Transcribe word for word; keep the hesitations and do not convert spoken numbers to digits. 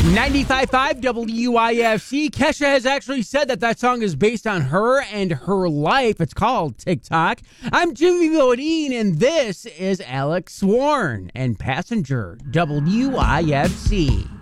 ninety-five point five W I F C. Kesha has actually said that that song is based on her and her life. It's called TikTok. I'm Jimmy Bodine, and this is Alex Warren and Passenger W I F C.